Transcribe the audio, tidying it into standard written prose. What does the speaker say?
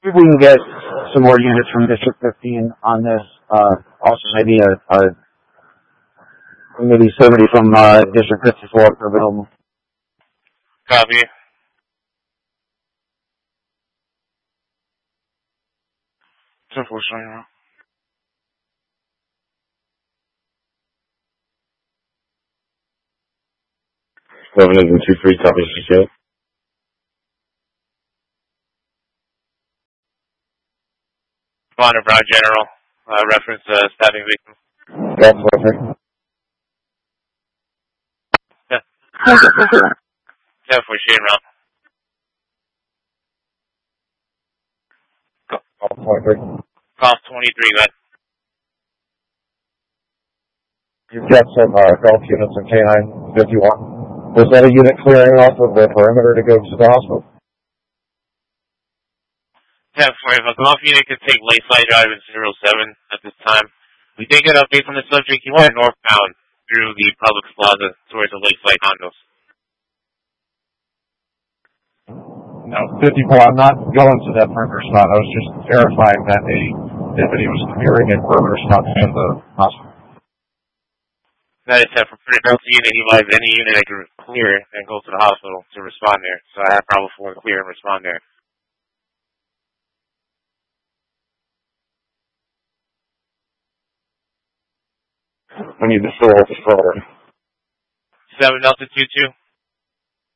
See if we can get some more units from District 15 on this. Also, maybe maybe somebody from District 54 if they're available. Copy. 10-4 showing now. 1123, copy, CCO. Bonner Brown General, reference stabbing victim. That's perfect. Yeah. 10-4 shooting round. All 23. Cost 23, go ahead. You've got some golf units in K9 51. Was that a unit clearing off of the perimeter to go to the hospital? 10-4, if a golf unit could take Lakeside Drive in 07 at this time, we did get updates on the subject. He went northbound through the Publix Plaza towards the Lakeside condos. No, 54, I'm not going to that perimeter spot. I was just verifying that a deputy was clearing a perimeter spot in the hospital. That is 10 for pretty much the unit. He advised any unit that can clear and go to the hospital to respond there. So I have Bravo 4 clear and respond there. I need the full forward. 7 Delta 22.